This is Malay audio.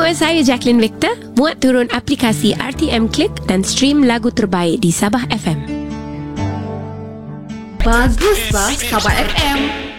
Bersama saya Jacqueline Victor. Muat turun aplikasi RTM Click dan stream lagu terbaik di Sabah FM. Bagus bah Sabah FM.